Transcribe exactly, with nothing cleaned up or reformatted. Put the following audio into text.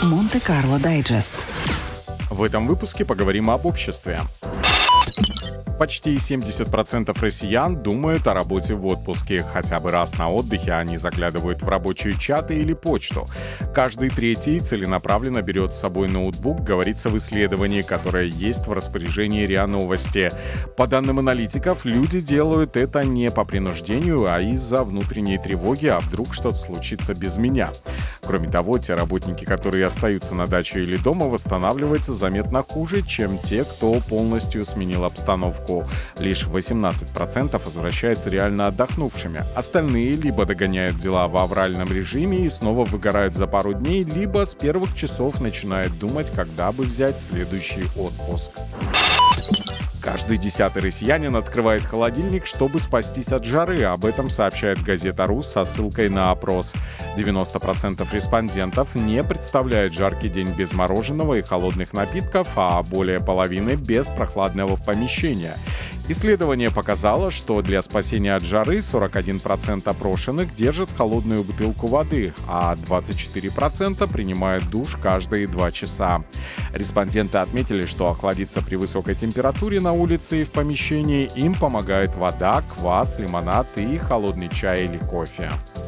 Монте-Карло Дайджест. В этом выпуске поговорим об обществе. Почти семьдесят процентов россиян думают о работе в отпуске. Хотя бы раз на отдыхе они заглядывают в рабочие чаты или почту. Каждый третий целенаправленно берет с собой ноутбук, говорится в исследовании, которое есть в распоряжении РИА Новости. По данным аналитиков, люди делают это не по принуждению, а из-за внутренней тревоги, а вдруг что-то случится без меня. Кроме того, те работники, которые остаются на даче или дома, восстанавливаются заметно хуже, чем те, кто полностью сменил обстановку. Лишь восемнадцать процентов возвращаются реально отдохнувшими. Остальные либо догоняют дела в авральном режиме и снова выгорают за пару дней, либо с первых часов начинают думать, когда бы взять следующий отпуск. Каждый десятый россиянин открывает холодильник, чтобы спастись от жары. Об этом сообщает газета «Рус» со ссылкой на опрос. девяносто процентов респондентов не представляют жаркий день без мороженого и холодных напитков, а более половины без прохладного помещения. Исследование показало, что для спасения от жары сорок один процент опрошенных держат холодную бутылку воды, а двадцать четыре процента принимают душ каждые два часа. Респонденты отметили, что охладиться при высокой температуре на улице и в помещении им помогает вода, квас, лимонад и холодный чай или кофе.